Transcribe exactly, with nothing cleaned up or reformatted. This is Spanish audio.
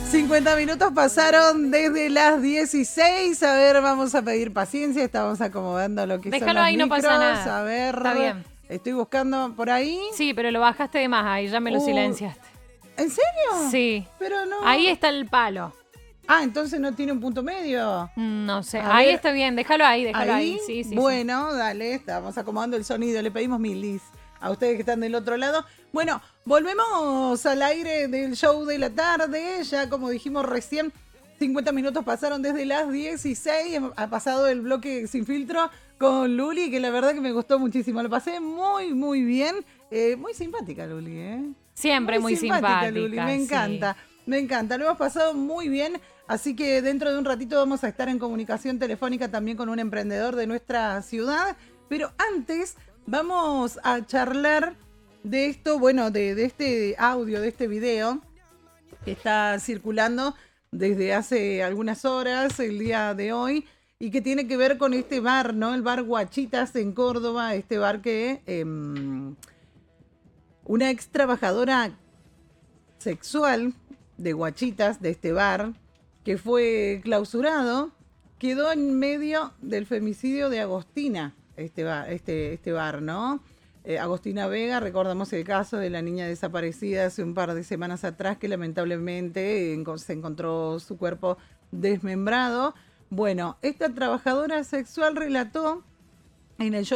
cincuenta minutos pasaron desde las dieciséis. A ver, vamos a pedir paciencia. Estamos acomodando lo que Déjalo son los ahí, no micros. pasa nada. A ver. Está bien. Estoy buscando por ahí. Sí, pero lo bajaste de más ahí, ya me lo Uh, silenciaste. ¿En serio? Sí. Pero no. Ahí está el palo. Ah, entonces no tiene un punto medio. No sé. A Ahí ver. está bien, déjalo ahí, déjalo ahí. Ahí. Sí, sí, bueno, sí. Dale, estamos acomodando el sonido. Le pedimos mil lis a ustedes que están del otro lado. Bueno, volvemos al aire del show de la tarde. Ya como dijimos recién, cincuenta minutos pasaron desde las dieciséis. Ha pasado el bloque sin filtro con Luli, que la verdad que me gustó muchísimo. Lo pasé muy, muy bien. Eh, muy simpática Luli, ¿eh? Siempre muy, muy simpática, simpática Luli, me encanta. Sí. Me encanta, lo hemos pasado muy bien, así que dentro de un ratito vamos a estar en comunicación telefónica también con un emprendedor de nuestra ciudad, pero antes vamos a charlar de esto, bueno, de, de este audio, de este video que está circulando desde hace algunas horas, el día de hoy, y que tiene que ver con este bar, ¿no? El bar Guachitas en Córdoba, este bar que eh, una ex trabajadora sexual de Guachitas, de este bar, que fue clausurado, quedó en medio del femicidio de Agostina, este bar, este, este bar, ¿no? Eh, Agostina Vega, recordamos el caso de la niña desaparecida hace un par de semanas atrás, que lamentablemente en, se encontró su cuerpo desmembrado. Bueno, esta trabajadora sexual relató en el show